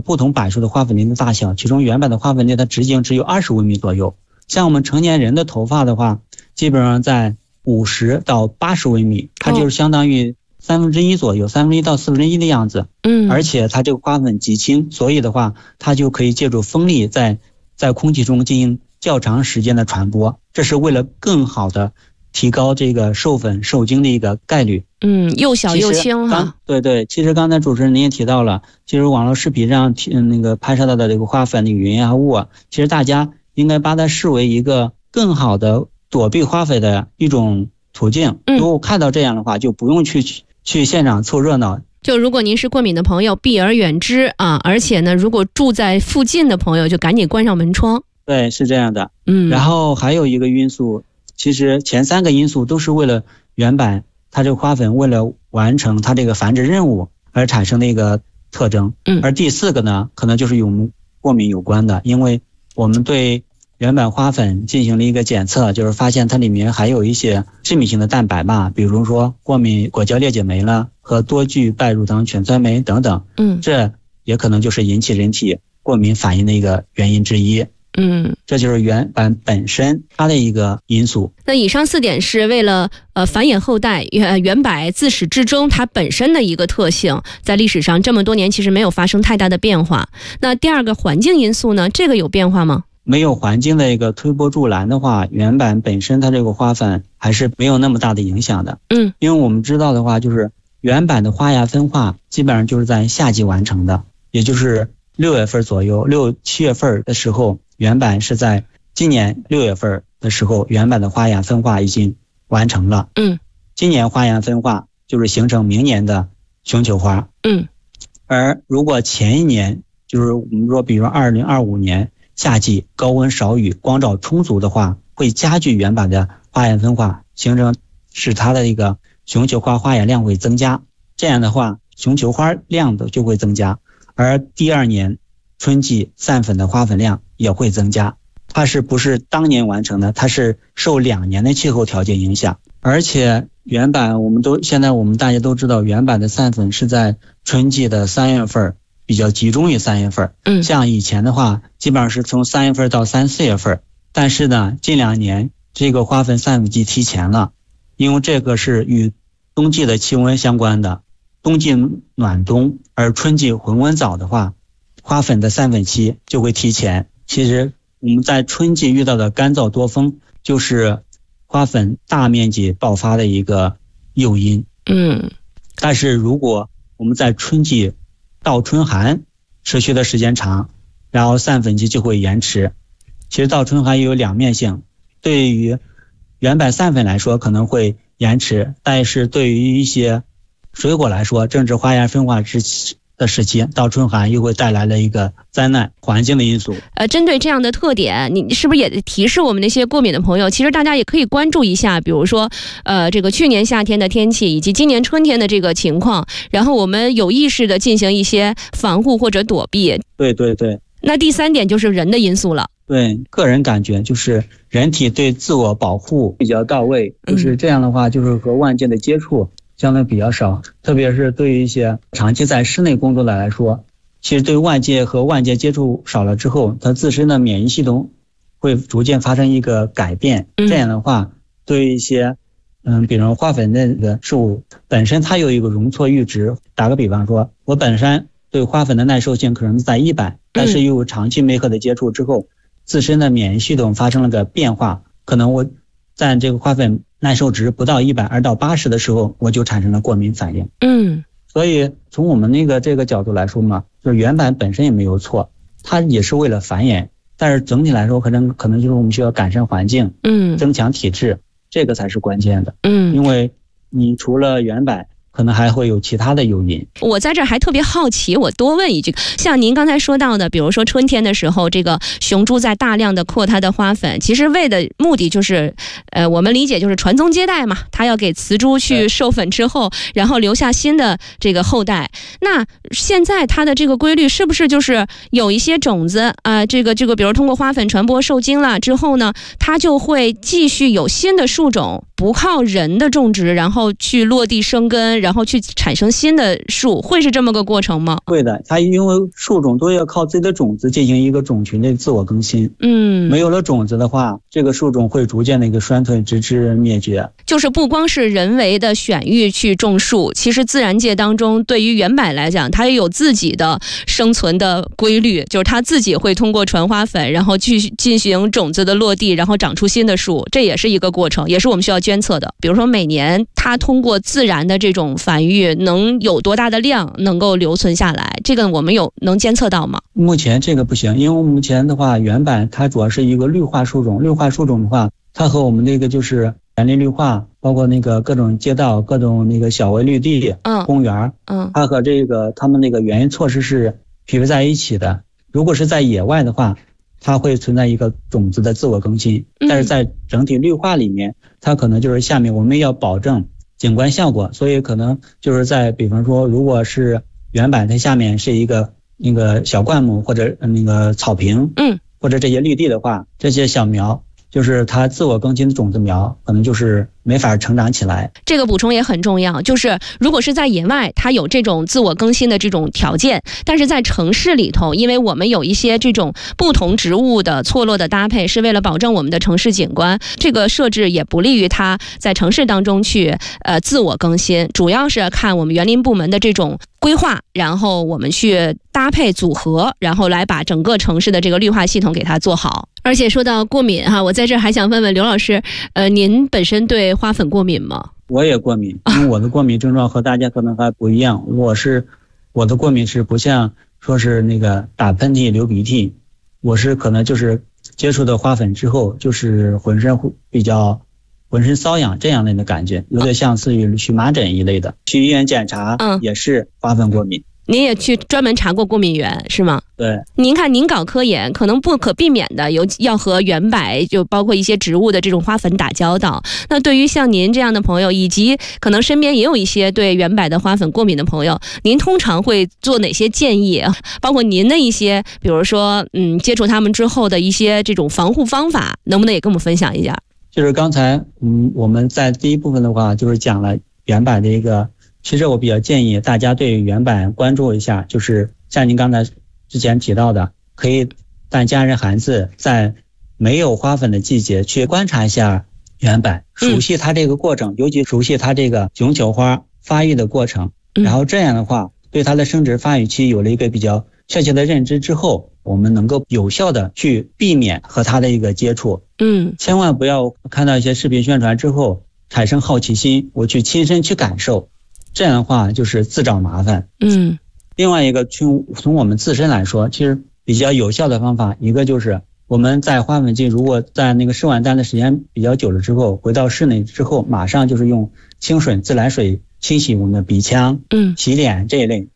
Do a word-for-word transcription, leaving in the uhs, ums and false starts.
不同柏树的花粉粒的大小，其中原柏的花粉粒的直径只有二十微米左右，像我们成年人的头发的话，基本上在五十到八十微米，它就是相当于三分之一左右，三分之一到四分之一的样子。嗯，而且它这个花粉极轻，所以的话，它就可以借助风力在在空气中进行较长时间的传播，这是为了更好的提高这个授粉受精的一个概率。 嗯，又小又轻哈。 对对，其实刚才主持人您也提到了，其实网络视频上那个拍摄到的这个花粉的云啊雾啊，其实大家应该把它视为一个更好的躲避花粉的一种途径。如果看到这样的话，就不用去去现场凑热闹。 就如果您是过敏的朋友，避而远之啊！而且呢，如果住在附近的朋友，就赶紧关上门窗。 对，是这样的。 嗯， 然后还有一个因素，其实前三个因素都是为了原柏它这个花粉为了完成它这个繁殖任务而产生的一个特征。嗯，而第四个呢，可能就是与我们过敏有关的，因为我们对原柏花粉进行了一个检测，就是发现它里面还有一些致敏性的蛋白嘛，比如说过敏果胶裂解酶了和多聚拜乳糖全酸酶等等。嗯，这也可能就是引起人体过敏反应的一个原因之一。嗯，这就是原柏本身它的一个因素。 那以上四点是为了呃繁衍后代，原原柏自始至终它本身的一个特性，在历史上这么多年其实没有发生太大的变化。那第二个环境因素呢，这个有变化吗？ 没有环境的一个推波助澜的话，原柏本身它这个花粉还是没有那么大的影响的。嗯，因为我们知道的话，就是原柏的花芽分化基本上就是在夏季完成的，也就是六月份左右，六七月份的时候，原柏是在今年六月份的时候，原柏的花芽分化已经完成了。嗯，今年花芽分化就是形成明年的雄球花。嗯，而如果前一年，就是我们说，比如二零二五年夏季高温少雨光照充足的话，会加剧原柏的花芽分化，形成使它的一个雄球花花芽量会增加，这样的话雄球花量的就会增加，而第二年春季散粉的花粉量也会增加。它是不是当年完成的？它是受两年的气候条件影响，而且原柏我们都现在我们大家都知道，原柏的散粉是在春季的三月份，比较集中于三月份。嗯，像以前的话，基本上是从三月份到三四月份，但是呢，近两年这个花粉散粉季提前了，因为这个是与冬季的气温相关的。冬季暖冬，而春季恒温早的话，花粉的散粉期就会提前。其实我们在春季遇到的干燥多风，就是花粉大面积爆发的一个诱因。嗯，但是如果我们在春季倒春寒持续的时间长，然后散粉期就会延迟。其实倒春寒也有两面性，对于原柏散粉来说可能会延迟，但是对于一些水果来说，正值花芽分化之的时期，倒春寒又会带来了一个灾难环境的因素。 呃，针对这样的特点，你是不是也提示我们那些过敏的朋友，其实大家也可以关注一下，比如说呃，这个去年夏天的天气以及今年春天的这个情况，然后我们有意识的进行一些防护或者躲避。 对对对。 那第三点就是人的因素了。 对，个人感觉就是人体对自我保护比较到位，就是这样的话，就是和外界的接触相对比较少，特别是对于一些长期在室内工作的来说，其实对外界和外界接触少了之后，它自身的免疫系统会逐渐发生一个改变。这样的话，对于一些嗯，比如花粉的这个事物本身它有一个容错阈值，打个比方说，我本身对花粉的耐受性可能在一百，但是又长期没和的接触之后，自身的免疫系统发生了个变化，可能我在这个花粉耐受值不到一百，而到八十的时候，我就产生了过敏反应。嗯，所以从我们那个这个角度来说嘛，就是原柏本身也没有错，它也是为了繁衍，但是整体来说，可能可能就是我们需要改善环境，嗯，增强体质，这个才是关键的。嗯，因为你除了原柏，可能还会有其他的诱因。 我在这儿还特别好奇，我多问一句，像您刚才说到的，比如说春天的时候，这个雄株在大量的扩它的花粉，其实为的目的就是，呃，我们理解就是传宗接代嘛，它要给雌株去授粉之后，然后留下新的这个后代。那现在它的这个规律是不是就是有一些种子啊、呃，这个这个，比如通过花粉传播受精了之后呢，它就会继续有新的树种不靠人的种植，然后去落地生根，然后去产生新的树，会是这么个过程吗？ 会的，它因为树种都要靠自己的种子进行一个种群的自我更新。 嗯， 没有了种子的话，这个树种会逐渐的一个衰退，直至灭绝。 就是不光是人为的选育去种树，其实自然界当中对于原柏来讲，它也有自己的生存的规律，就是它自己会通过传花粉，然后去进行种子的落地，然后长出新的树，这也是一个过程，也是我们需要监测的。比如说每年它通过自然的这种繁育，能有多大的量能够留存下来，这个我们有能监测到吗？ 目前这个不行，因为目前的话，原柏它主要是一个绿化树种，绿化树种的话，它和我们那个就是园林绿化，包括那个各种街道、各种那个小微绿地、嗯、公园，嗯，它和这个它们那个园艺措施是匹配在一起的。如果是在野外的话，它会存在一个种子的自我更新，但是在整体绿化里面，它可能就是下面我们要保证景观效果，所以可能就是在比方说，如果是原柏它下面是一个那个小灌木或者那个草坪，嗯，或者这些绿地的话，这些小苗就是它自我更新的种子苗，可能就是没法成长起来。 这个补充也很重要，就是如果是在野外，它有这种自我更新的这种条件，但是在城市里头，因为我们有一些这种不同植物的错落的搭配，是为了保证我们的城市景观，这个设置也不利于它在城市当中去呃自我更新，主要是看我们园林部门的这种规划，然后我们去搭配组合，然后来把整个城市的这个绿化系统给它做好。而且说到过敏哈，我在这儿还想问问刘老师，呃，您本身对花粉过敏吗？ 我也过敏，因为我的过敏症状和大家可能还不一样。我是我的过敏是不像说是那个打喷嚏、流鼻涕，我是可能就是接触的花粉之后，就是浑身比较浑身瘙痒这样类的感觉，有点像似于荨麻疹一类的。去医院检查，嗯，也是花粉过敏。 您也去专门查过过敏源是吗？ 对。 您看您搞科研可能不可避免的有要和原柏就包括一些植物的这种花粉打交道，那对于像您这样的朋友，以及可能身边也有一些对原柏的花粉过敏的朋友，您通常会做哪些建议，包括您的一些比如说嗯接触他们之后的一些这种防护方法，能不能也跟我们分享一下？ 就是刚才嗯我们在第一部分的话就是讲了原柏的一个，其实我比较建议大家对原柏关注一下，就是像您刚才之前提到的，可以带家人孩子在没有花粉的季节去观察一下原柏，熟悉它这个过程，嗯、尤其熟悉它这个雄球花发育的过程，嗯、然后这样的话对它的生殖发育期有了一个比较确切的认知之后，我们能够有效的去避免和它的一个接触。嗯，千万不要看到一些视频宣传之后产生好奇心，我去亲身去感受，这样的话就是自找麻烦。嗯，另外一个从从我们自身来说，其实比较有效的方法，一个就是我们在花粉季如果在那个吃完单的时间比较久了之后，回到室内之后，马上就是用清水自来水清洗我们的鼻腔、嗯，洗脸这一类，